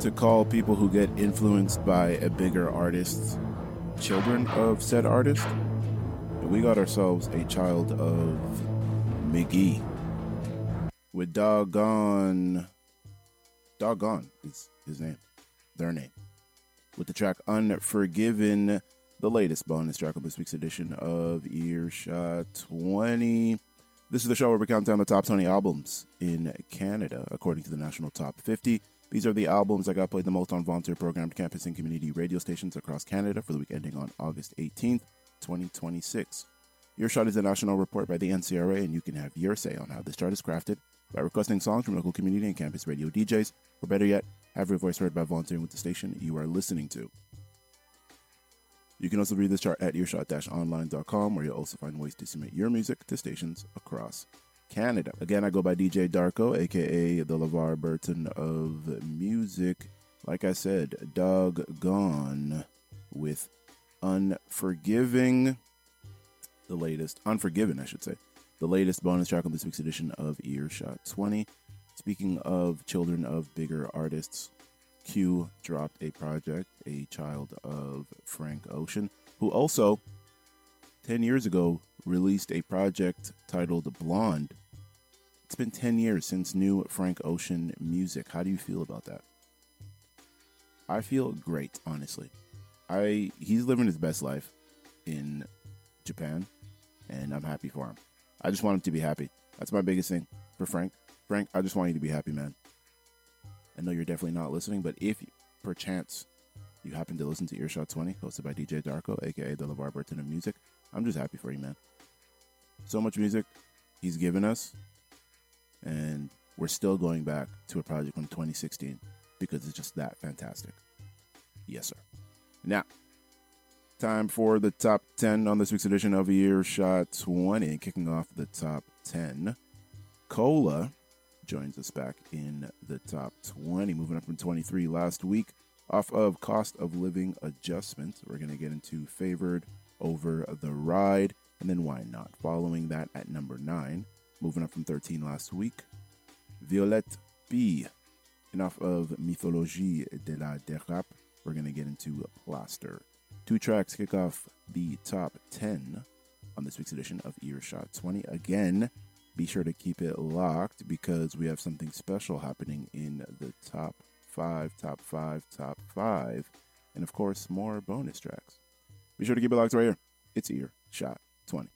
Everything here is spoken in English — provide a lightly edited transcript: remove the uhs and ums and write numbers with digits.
to call people who get influenced by a bigger artist children of said artist. And we got ourselves a child of McGee with Doggone is his name, their name, with the track Unforgiven, the latest bonus track on this week's edition of Earshot 20. This is the show where we count down the top 20 albums in Canada according to the National Top 50. These are the albums that got played the most on volunteer-programmed campus and community radio stations across Canada for the week ending on August 18th, 2026. Earshot is a national report by the NCRA, and you can have your say on how this chart is crafted by requesting songs from local community and campus radio DJs, or better yet, have your voice heard by volunteering with the station you are listening to. You can also read this chart at earshot-online.com, where you'll also find ways to submit your music to stations across Canada. Again, I go by DJ Darko, aka the LeVar Burton of music. Like I said, Doggone with Unforgiven, the latest bonus track on this week's edition of Earshot 20. Speaking of children of bigger artists, Q dropped a project, a child of Frank Ocean, who also 10 years ago released a project titled Blonde. It's been 10 years since new Frank Ocean music. How do you feel about that? I feel great, honestly. He's living his best life in Japan, and I'm happy for him. I just want him to be happy. That's my biggest thing for Frank. Frank, I just want you to be happy, man. I know you're definitely not listening, but if perchance you happen to listen to Earshot 20, hosted by DJ Darko, aka the LeVar Burton of music, I'm just happy for you, man. So much music he's given us, and we're still going back to a project from 2016 because it's just that fantastic. Yes, sir. Now, time for the top 10 on this week's edition of Earshot 20. Kicking off the top 10, Cola joins us back in the top 20, moving up from 23 last week off of Cost of Living Adjustment. We're going to get into Favored Over the Ride, and then Why Not. Following that at number 9, moving up from 13 last week, Violette P. And off of Mythologie de la Dérape, we're going to get into Plaster. 2 tracks kick off the top 10 on this week's edition of Earshot 20. Again, be sure to keep it locked because we have something special happening in the top 5, and of course, more bonus tracks. Be sure to keep it locked right here. It's Earshot 20.